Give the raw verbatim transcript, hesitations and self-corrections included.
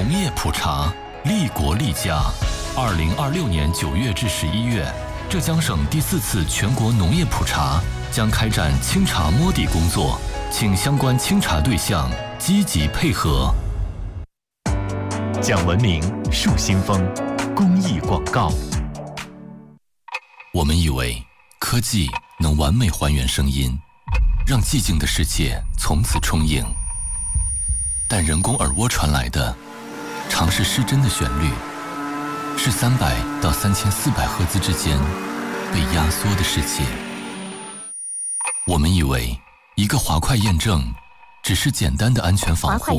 农业普查，利国利家。二零二六年九月至十一月，浙江省第四次全国农业普查将开展清查摸底工作，请相关清查对象积极配合。 讲文明树新风，公益广告。 我们以为科技能完美还原声音，让寂静的世界从此充盈。但人工耳蜗传来的，常是失真的旋律，是三百到三千四百赫兹之间被压缩的世界。我们以为一个滑块验证只是简单的安全防护，